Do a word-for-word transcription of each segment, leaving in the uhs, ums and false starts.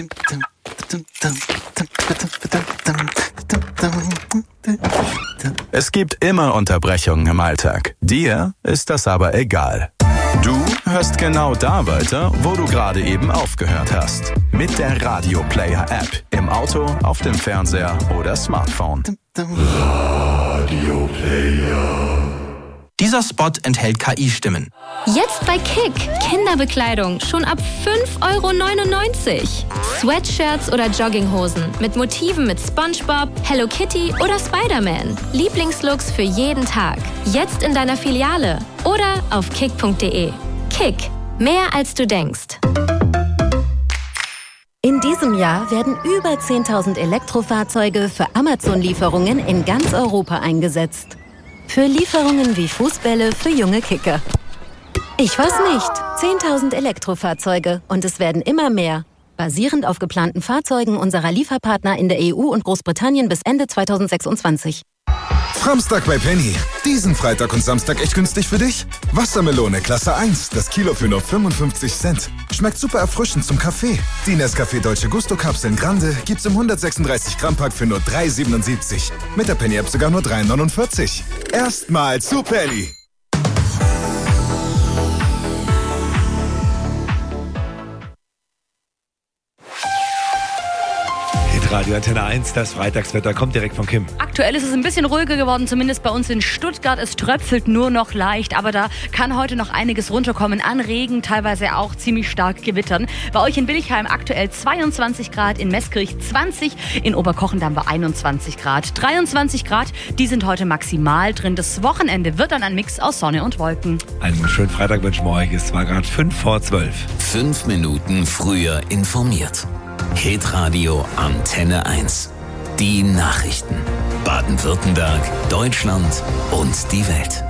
Es gibt immer Unterbrechungen im Alltag. Dir ist das aber egal. Du hörst genau da weiter, wo du gerade eben aufgehört hast. Mit der Radio Player App. Im Auto, auf dem Fernseher oder Smartphone. Radio Player. Dieser Spot enthält K I-Stimmen. Jetzt bei Kick. Kinderbekleidung schon ab fünf Euro neunundneunzig. Sweatshirts oder Jogginghosen mit Motiven mit SpongeBob, Hello Kitty oder Spider-Man. Lieblingslooks für jeden Tag. Jetzt in deiner Filiale oder auf kick punkt de. Kick. Mehr als du denkst. In diesem Jahr werden über zehntausend Elektrofahrzeuge für Amazon-Lieferungen in ganz Europa eingesetzt. Für Lieferungen wie Fußbälle für junge Kicker. Ich weiß nicht. zehntausend Elektrofahrzeuge und es werden immer mehr. Basierend auf geplanten Fahrzeugen unserer Lieferpartner in der E U und Großbritannien bis Ende zweitausendsechsundzwanzig. Framstag bei Penny. Diesen Freitag und Samstag echt günstig für dich? Wassermelone Klasse eins, das Kilo für nur fünfundfünfzig Cent. Schmeckt super erfrischend zum Kaffee. Die Nescafé Dolce Gusto Kapseln Grande gibt's im hundertsechsunddreißig Gramm Pack für nur drei siebenundsiebzig. Mit der Penny App sogar nur drei neunundvierzig. Erstmal zu Penny. Radio Antenne eins, das Freitagswetter kommt direkt von Kim. Aktuell ist es ein bisschen ruhiger geworden, zumindest bei uns in Stuttgart. Es tröpfelt nur noch leicht, aber da kann heute noch einiges runterkommen an Regen, teilweise auch ziemlich stark gewittern. Bei euch in Billigheim aktuell zweiundzwanzig Grad, in Meßkirch zwanzig, in Oberkochendamm bei einundzwanzig Grad. dreiundzwanzig Grad, die sind heute maximal drin. Das Wochenende wird dann ein Mix aus Sonne und Wolken. Einen schönen Freitag wünschen wir euch. Es war gerade fünf vor zwölf. Fünf Minuten früher informiert. Hitradio Antenne eins. Die Nachrichten. Baden-Württemberg, Deutschland und die Welt.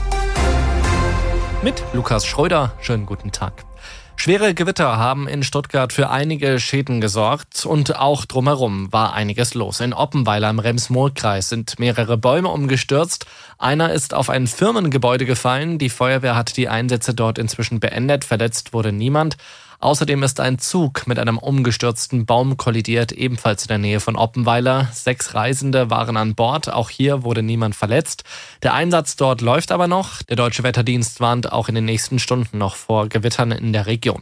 Mit Lukas Schröder. Schönen guten Tag. Schwere Gewitter haben in Stuttgart für einige Schäden gesorgt und auch drumherum war einiges los. In Oppenweiler im Rems-Murr-Kreis sind mehrere Bäume umgestürzt. Einer ist auf ein Firmengebäude gefallen. Die Feuerwehr hat die Einsätze dort inzwischen beendet. Verletzt wurde niemand. Außerdem ist ein Zug mit einem umgestürzten Baum kollidiert, ebenfalls in der Nähe von Oppenweiler. Sechs Reisende waren an Bord, auch hier wurde niemand verletzt. Der Einsatz dort läuft aber noch. Der Deutsche Wetterdienst warnt auch in den nächsten Stunden noch vor Gewittern in der Region.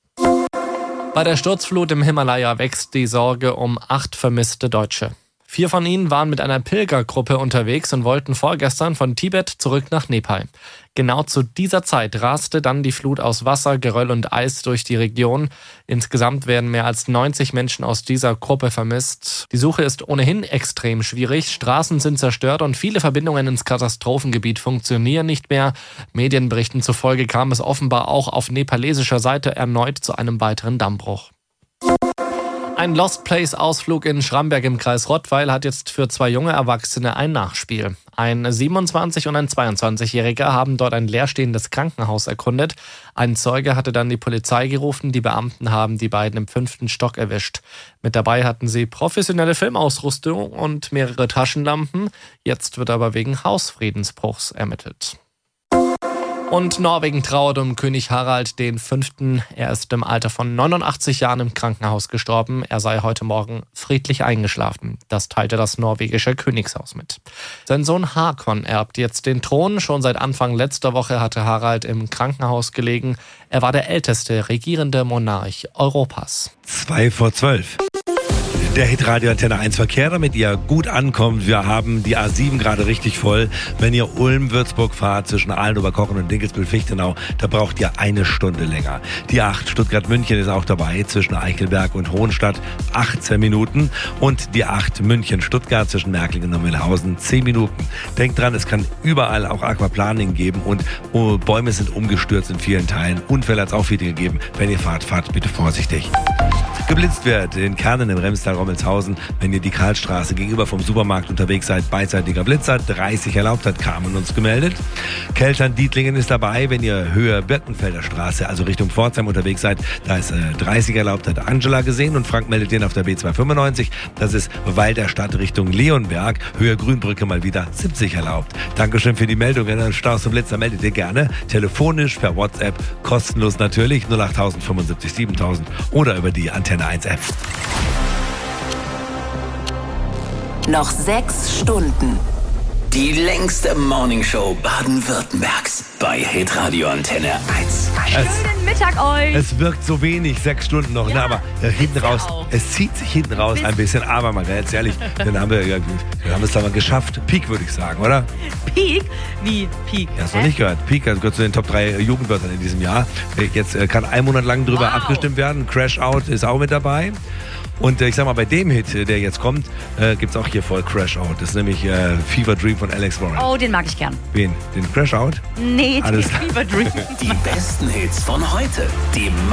Bei der Sturzflut im Himalaya wächst die Sorge um acht vermisste Deutsche. Vier von ihnen waren mit einer Pilgergruppe unterwegs und wollten vorgestern von Tibet zurück nach Nepal. Genau zu dieser Zeit raste dann die Flut aus Wasser, Geröll und Eis durch die Region. Insgesamt werden mehr als neunzig Menschen aus dieser Gruppe vermisst. Die Suche ist ohnehin extrem schwierig. Straßen sind zerstört und viele Verbindungen ins Katastrophengebiet funktionieren nicht mehr. Medienberichten zufolge kam es offenbar auch auf nepalesischer Seite erneut zu einem weiteren Dammbruch. Ein Lost Place-Ausflug in Schramberg im Kreis Rottweil hat jetzt für zwei junge Erwachsene ein Nachspiel. Ein siebenundzwanzig- und ein zweiundzwanzigjähriger haben dort ein leerstehendes Krankenhaus erkundet. Ein Zeuge hatte dann die Polizei gerufen. Die Beamten haben die beiden im fünften Stock erwischt. Mit dabei hatten sie professionelle Filmausrüstung und mehrere Taschenlampen. Jetzt wird aber wegen Hausfriedensbruchs ermittelt. Und Norwegen trauert um König Harald den Fünften. Er ist im Alter von neunundachtzig Jahren im Krankenhaus gestorben. Er sei heute Morgen friedlich eingeschlafen. Das teilte das norwegische Königshaus mit. Sein Sohn Hakon erbt jetzt den Thron. Schon seit Anfang letzter Woche hatte Harald im Krankenhaus gelegen. Er war der älteste regierende Monarch Europas. Zwei vor zwölf. Der Hitradio Antenne eins Verkehr, damit ihr gut ankommt. Wir haben die A sieben gerade richtig voll. Wenn ihr Ulm-Würzburg fahrt zwischen Aalen, Oberkochen und Dinkelsbühl-Fichtenau, da braucht ihr eine Stunde länger. Die acht Stuttgart-München ist auch dabei, zwischen Eichelberg und Hohenstadt achtzehn Minuten. Und die acht München-Stuttgart zwischen Märklingen und Mühlhausen zehn Minuten. Denkt dran, es kann überall auch Aquaplaning geben und oh, Bäume sind umgestürzt in vielen Teilen. Unfälle hat es auch viele gegeben. Wenn ihr fahrt, fahrt bitte vorsichtig. Geblitzt wird in Kernen im Remstal Rommelshausen. Wenn ihr die Karlstraße gegenüber vom Supermarkt unterwegs seid, beidseitiger Blitzer, dreißig erlaubt, hat Carmen uns gemeldet. Keltern-Dietlingen ist dabei, wenn ihr Höhe Birkenfelder Straße, also Richtung Pforzheim unterwegs seid, da ist äh, dreißig erlaubt, hat Angela gesehen und Frank meldet den auf der B zweihundertfünfundneunzig. Das ist Walderstadt Richtung Leonberg, Höhe Grünbrücke mal wieder siebzig erlaubt. Dankeschön für die Meldung. Wenn ihr Staus und Blitzer meldet ihr gerne. Telefonisch, per WhatsApp, kostenlos natürlich, null acht null fünfundsiebzig siebentausend oder über die Antenne eins App. Noch sechs Stunden. Die längste Morningshow Baden-Württembergs bei Hitradio Antenne eins. Schönen Mittag euch. Es wirkt so wenig, sechs Stunden noch, Ja, ne, aber äh, hinten ja raus, auch. es zieht sich hinten raus ein bisschen, aber mal ganz ehrlich, dann haben wir, ja, wir haben es da mal geschafft. Peak, würde ich sagen, oder? Peak? Wie Peak? Ja, hast du Hä? nicht gehört. Peak, also gehört zu den Top drei Jugendwörtern in diesem Jahr. Äh, Jetzt äh, kann ein Monat lang drüber Wow. abgestimmt werden. Crash Out ist auch mit dabei. Und äh, ich sag mal, bei dem Hit, äh, der jetzt kommt, äh, gibt's auch hier voll Crash Out. Das ist nämlich äh, Fever Dream von Alex Warren. Oh, den mag ich gern. Wen? Den Crash Out? Nee, Alles die klar. Fever Dream. Die besten Hits von heute. Die